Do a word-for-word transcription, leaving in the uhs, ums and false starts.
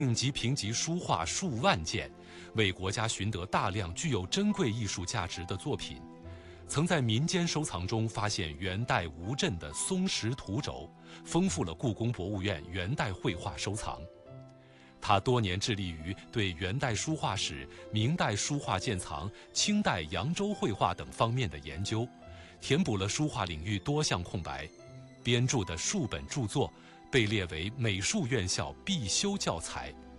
及评级书画数万件，为国家寻得大量具有珍贵艺术价值的作品。曾在民间收藏中发现元代吴镇的松石图轴，丰富了故宫博物院元代绘画收藏。他多年致力于对元代书画史、明代书画鉴藏、清代扬州绘画等方面的研究，填补了书画领域多项空白。编著的数本著作被列为美术院校必修教材。